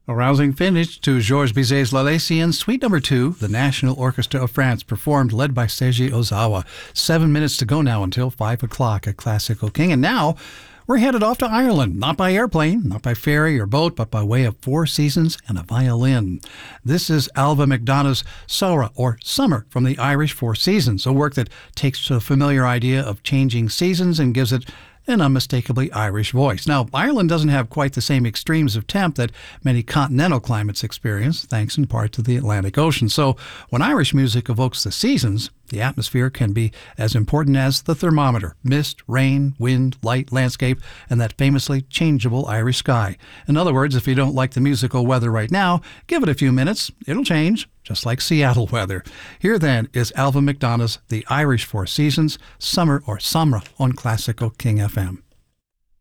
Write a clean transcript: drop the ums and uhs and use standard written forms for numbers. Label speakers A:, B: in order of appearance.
A: A rousing finish to Georges Bizet's L'Alsacienne, Suite No. 2, the National Orchestra of France performed, led by Seiji Ozawa. 7 minutes to go now until 5 o'clock at Classical King. And now we're headed off to Ireland, not by airplane, not by ferry or boat, but by way of Four Seasons and a violin. This is Ailbhe McDonagh's Samhradh, or Summer, from the Irish Four Seasons, a work that takes the familiar idea of changing seasons and gives it an unmistakably Irish voice. Now, Ireland doesn't have quite the same extremes of temp that many continental climates experience, thanks in part to the Atlantic Ocean. So when Irish music evokes the seasons, the atmosphere can be as important as the thermometer: mist, rain, wind, light, landscape, and that famously changeable Irish sky. In other words, if you don't like the musical weather right now, give it a few minutes. It'll change, just like Seattle weather. Here then is Ailbhe McDonagh's The Irish Four Seasons, Summer or Samhradh on Classical King FM.